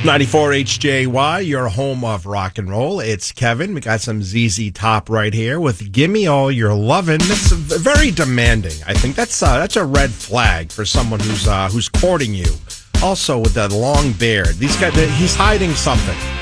94 HJY, your home of rock and roll. It's Kevin. We got some ZZ Top right here with "Gimme All Your Lovin'." It's very demanding. I think that's a red flag for someone who's courting you. Also with that long beard, he's hiding something.